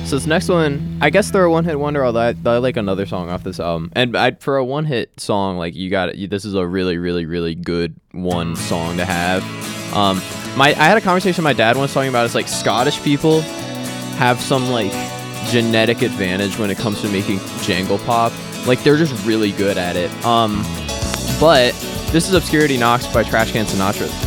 So this next one, I guess they're a one-hit wonder. Although I like another song off this album, and for a one-hit song, like this is a really, really, really good one song to have. I had a conversation with my dad once talking about it's like Scottish people have some like genetic advantage when it comes to making jangle pop. Like they're just really good at it. But this is Obscurity Knocks by Trashcan Sinatra.